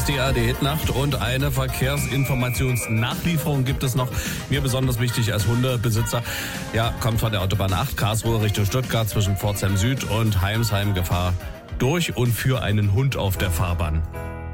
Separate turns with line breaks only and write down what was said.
ist die ARD-Hitnacht und eine Verkehrsinformationsnachlieferung gibt es noch. Mir besonders wichtig als Hundebesitzer. Ja, kommt von der Autobahn 8 Karlsruhe Richtung Stuttgart zwischen Pforzheim Süd und Heimsheim Gefahr durch und für einen Hund auf der Fahrbahn.